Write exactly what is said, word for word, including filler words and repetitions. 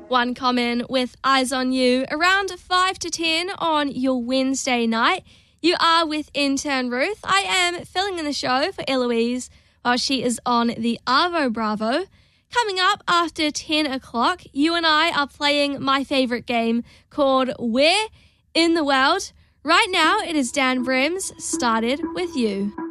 One Common with Eyes on You around five to ten on your Wednesday night. You are with intern Ruth. I am filling in the show for Eloise while she is on the Arvo Bravo. Coming up after ten o'clock, you and I are playing my favourite game called Where in the World. Right now, it is Dan Brems, Started With You.